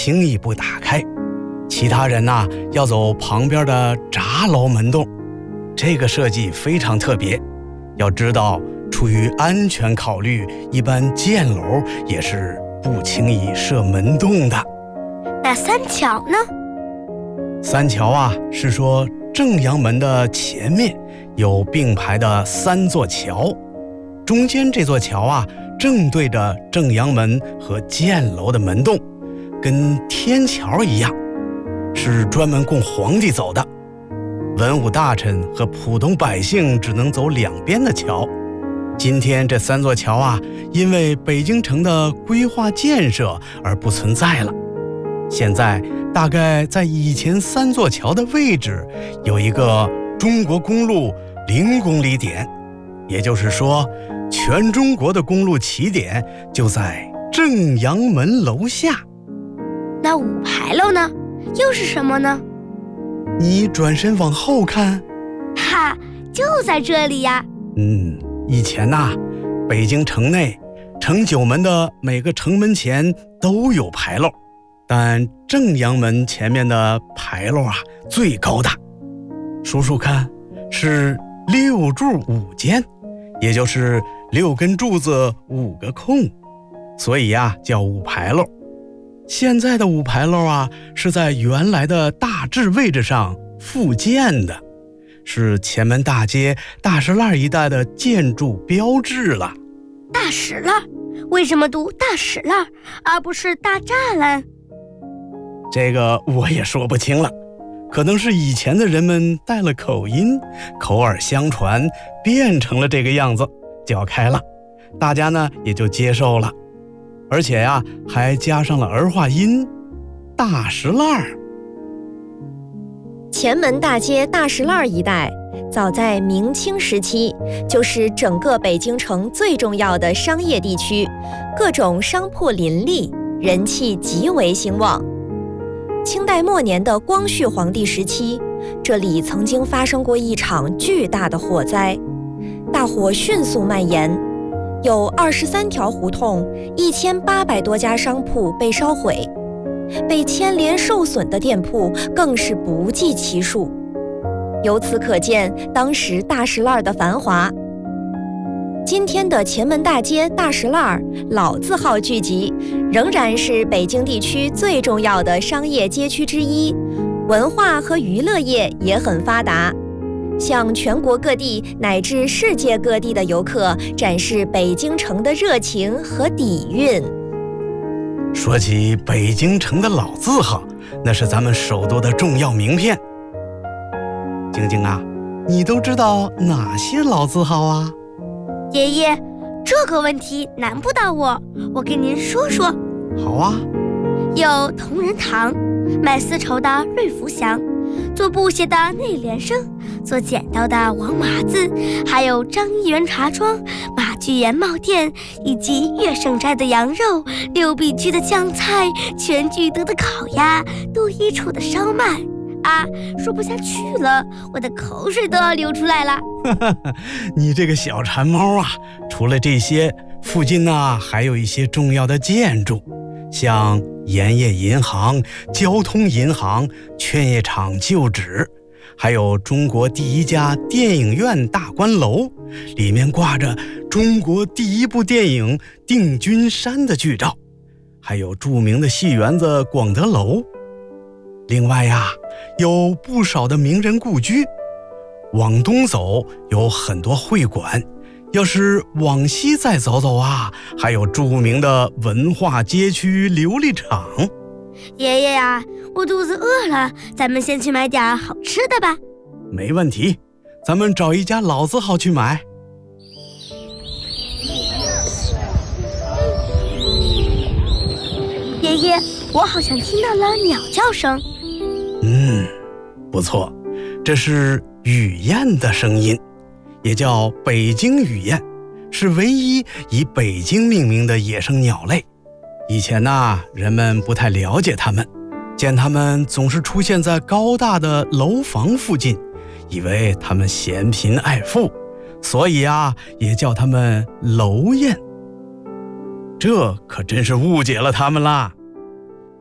轻易不打开，其他人呢要走旁边的闸楼门洞。这个设计非常特别，要知道出于安全考虑，一般箭楼也是不轻易设门洞的。 那三桥呢？ 三桥啊，是说正阳门的前面有并排的3座桥，中间这座桥啊，正对着正阳门和箭楼的门洞，跟天桥一样，是专门供皇帝走的。文武大臣和普通百姓只能走两边的桥。今天这3座桥啊，因为北京城的规划建设而不存在了。现在大概在以前3座桥的位置有一个中国公路0公里点，也就是说，全中国的公路起点就在正阳门楼下。 那五牌楼呢？又是什么呢？ 你转身往后看， 哈，就在这里呀。 以前北京城内城9门的每个城门前都有牌楼，但正阳门前面的牌楼最高大，数数看，是6柱5间，也就是6根柱子5个空，所以叫五牌楼。现在的五牌楼是在原来的大治位置上复建的，是前门大街大石栏一带的建筑标志了。 大石栏？为什么读大石栏而不是大栅栏？ 这个我也说不清了，可能是以前的人们带了口音，口耳相传变成了这个样子，叫开了，大家呢也就接受了。而且还加上了儿化音，大石栏。 前门大街大石栏一带，早在明清时期就是整个北京城最重要的商业地区，各种商铺林立，人气极为兴旺。清代末年的光绪皇帝时期，这里曾经发生过一场巨大的火灾，大火迅速蔓延，有23条胡同，1800多家商铺被烧毁，被牵连受损的店铺更是不计其数。由此可见当时大石栏的繁华。今天的前门大街大石栏老字号聚集，仍然是北京地区最重要的商业街区之一，文化和娱乐业也很发达，向全国各地乃至世界各地的游客展示北京城的热情和底蕴。 说起北京城的老字号，那是咱们首都的重要名片。晶晶你都知道哪些老字号啊？ 爷爷，这个问题难不倒我，我给您说说。 好啊。 有同仁堂，卖丝绸的瑞福祥，做布鞋的内联升，做剪刀的王麻子，还有张一元茶庄、马具盐帽店，以及乐盛斋的羊肉、六必居的酱菜、全聚德的烤鸭、杜一楚的烧麦。说不下去了，我的口水都要流出来了。 你这个小馋猫除了这些，附近还有一些重要的建筑，像盐业银行、交通银行、劝业场旧址，还有中国第一家电影院大观楼，里面挂着中国第一部电影《定军山》的剧照，还有著名的戏园子广德楼。另外有不少的名人故居，往东走有很多会馆，要是往西再走走还有著名的文化街区琉璃厂。 爷爷我肚子饿了，咱们先去买点好吃的吧。 没问题，咱们找一家老字号去买。 爷爷，我好像听到了鸟叫声。 不错，这是雨燕的声音，也叫北京雨燕，是唯一以北京命名的野生鸟类。以前人们不太了解它们，见它们总是出现在高大的楼房附近，以为它们嫌贫爱富，所以也叫它们楼燕。这可真是误解了它们啦。